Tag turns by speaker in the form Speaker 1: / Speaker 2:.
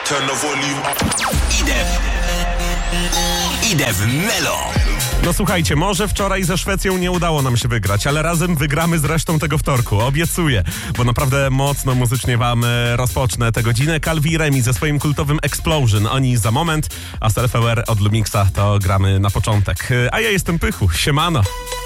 Speaker 1: Turn the volume up.
Speaker 2: Idę w Melo.
Speaker 3: No słuchajcie, może wczoraj ze Szwecją nie udało nam się wygrać, ale razem wygramy z resztą tego wtorku, obiecuję, bo naprawdę mocno muzycznie wam rozpocznę tę godzinę. Calvi i Remi ze swoim kultowym Explosion, oni za moment, a Self Aware od Lumixa to gramy na początek. A ja jestem Pychu, siemano.